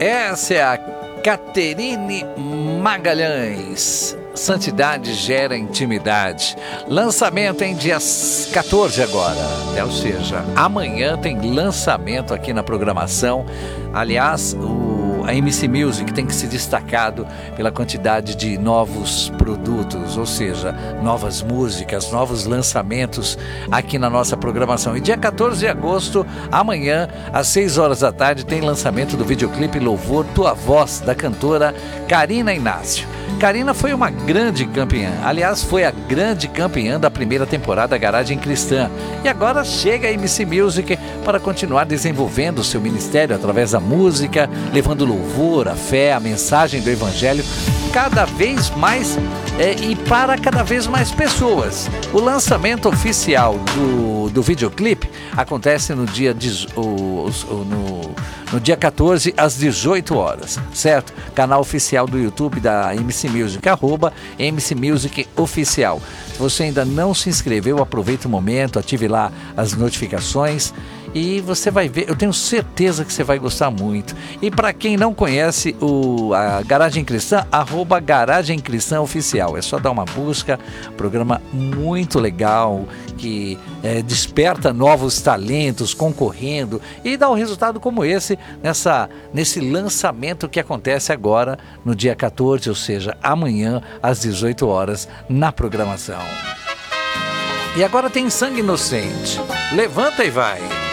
Essa é a Caterine Magalhães. Santidade gera intimidade. Lançamento em dia 14 agora. Ou seja, amanhã tem lançamento aqui na programação. Aliás, a MC Music tem que se destacado pela quantidade de novos produtos, ou seja, novas músicas, novos lançamentos aqui na nossa programação. E dia 14 de agosto, amanhã, às 6 horas da tarde, tem lançamento do videoclipe Louvor Tua Voz, da cantora Karina Inácio. Karina foi uma grande campeã, aliás, foi a grande campeã da primeira temporada da Garagem Cristã. E agora chega a MC Music para continuar desenvolvendo o seu ministério através da música, levando louvor, a fé, a mensagem do Evangelho cada vez mais e para cada vez mais pessoas. O lançamento oficial do videoclipe acontece no dia no dia 14 às 18 horas, certo? Canal oficial do YouTube da MC Music, @MC Music Oficial. Se você ainda não se inscreveu, aproveite o momento, ative lá as notificações e você vai ver, eu tenho certeza que você vai gostar muito. E para quem não conhece a Garagem Cristã, @Garagem Cristã Oficial. É só dar uma busca, programa muito legal, que desperta novos talentos concorrendo e dá um resultado como esse, nesse lançamento que acontece agora no dia 14, ou seja, amanhã às 18 horas na programação. E agora tem Sangue Inocente. Levanta e vai!